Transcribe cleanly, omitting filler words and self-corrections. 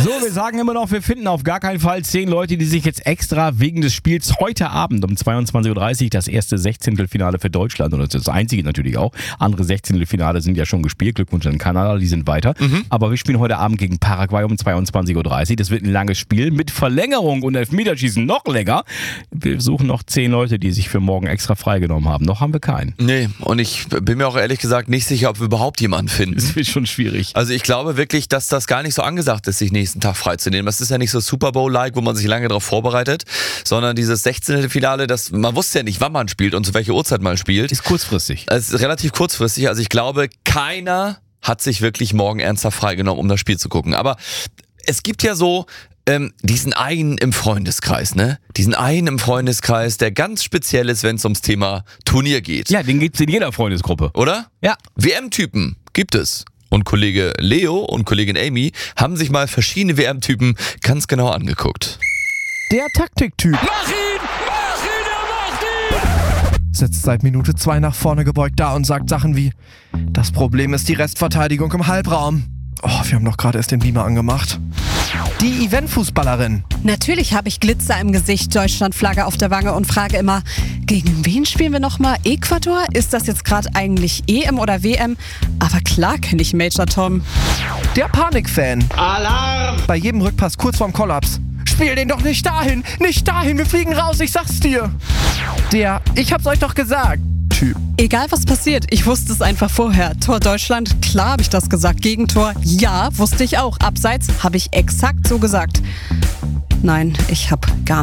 So, wir sagen immer noch, wir finden auf gar keinen Fall 10 Leute, die sich jetzt extra wegen des Spiels heute Abend um 22.30 Uhr das erste 16. für Deutschland, und das ist das einzige natürlich auch. Andere 16. sind ja schon gespielt. Glückwunsch an Kanada, die sind weiter. Aber wir spielen heute Abend gegen Paraguay um 22.30 Uhr. Das wird ein langes Spiel mit Verlängerung und Elfmeterschießen noch länger. Wir suchen noch 10 Leute, die sich für morgen extra freigenommen haben. Noch haben wir keinen. Nee, und ich bin mir auch ehrlich gesagt nicht sicher, ob wir überhaupt jemanden finden. Das wird schon schwierig. Also ich glaube wirklich, dass das gar nicht so angesagt ist, sich nächsten Tag freizunehmen. Das ist ja nicht so Super Bowl-like, wo man sich lange darauf vorbereitet, sondern dieses 16. Finale, man wusste ja nicht, wann man spielt und zu welcher Uhrzeit man spielt. Ist kurzfristig. Es ist relativ kurzfristig, also ich glaube, keiner hat sich wirklich morgen ernsthaft freigenommen, um das Spiel zu gucken. Aber es gibt ja so diesen einen im Freundeskreis, ne? Diesen einen im Freundeskreis, der ganz speziell ist, wenn es ums Thema Turnier geht. Ja, den gibt's in jeder Freundesgruppe. Oder? Ja. WM-Typen gibt es. Und Kollege Leo und Kollegin Amy haben sich mal verschiedene WM-Typen ganz genau angeguckt. Der Taktiktyp Mach ihn! Er macht ihn! sitzt seit Minute 2 nach vorne gebeugt da und sagt Sachen wie: Das Problem ist die Restverteidigung im Halbraum. Oh, wir haben doch gerade erst den Beamer angemacht. Die Eventfußballerin. Natürlich habe ich Glitzer im Gesicht, Deutschlandflagge auf der Wange und frage immer, gegen wen spielen wir nochmal? Ecuador? Ist das jetzt gerade eigentlich EM oder WM? Aber klar kenne ich Major Tom. Der Panikfan. Alarm! Bei jedem Rückpass kurz vorm Kollaps. Spiel den doch nicht dahin, wir fliegen raus, ich sag's dir. Der Ich hab's euch doch gesagt Typ. Egal was passiert, ich wusste es einfach vorher. Tor Deutschland, klar habe ich das gesagt. Gegentor, ja, wusste ich auch. Abseits habe ich exakt so gesagt. Nein, ich habe gar